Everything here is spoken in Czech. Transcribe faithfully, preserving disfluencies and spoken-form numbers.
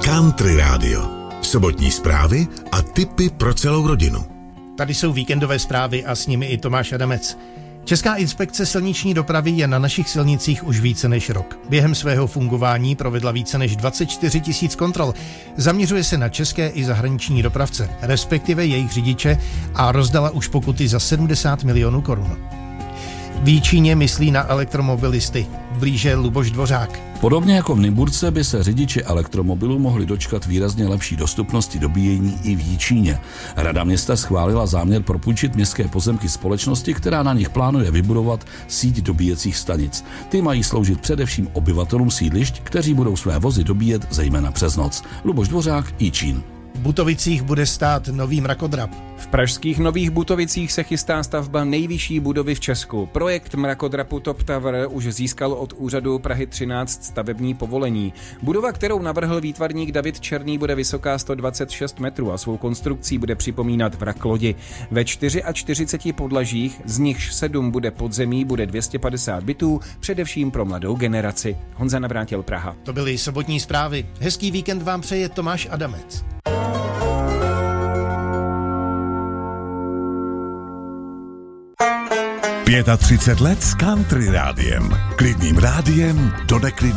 Country Radio. Sobotní zprávy a tipy pro celou rodinu. Tady jsou víkendové zprávy a s nimi i Tomáš Adamec. Česká inspekce silniční dopravy je na našich silnicích už více než rok. Během svého fungování provedla více než dvacet čtyři tisíc kontrol. Zaměřuje se na české i zahraniční dopravce, respektive jejich řidiče, a rozdala už pokuty za sedmdesát milionů korun. V Jičíně myslí na elektromobilisty. Blíže Luboš Dvořák. Podobně jako v Nymburce by se řidiči elektromobilů mohli dočkat výrazně lepší dostupnosti dobíjení i v Jičíně. Rada města schválila záměr propůjčit městské pozemky společnosti, která na nich plánuje vybudovat síť dobíjecích stanic. Ty mají sloužit především obyvatelům sídlišť, kteří budou své vozy dobíjet zejména přes noc. Luboš Dvořák, Jičín. V Butovicích bude stát nový mrakodrap. V pražských Nových Butovicích se chystá stavba nejvyšší budovy v Česku. Projekt mrakodrapu Top Tower už získal od úřadu Prahy třináct stavební povolení. Budova, kterou navrhl výtvarník David Černý, bude vysoká sto dvacet šest metrů a svou konstrukcí bude připomínat vrak lodi. Ve čtyřiceti čtyři podlažích, z nichž sedm bude podzemí, bude dvě stě padesát bytů, především pro mladou generaci. Honza Navrátil, Praha. To byly sobotní zprávy. Hezký víkend vám přeje Tomáš Adamec. třicet pět let s Country Rádiem. Klidným rádiem do neklidných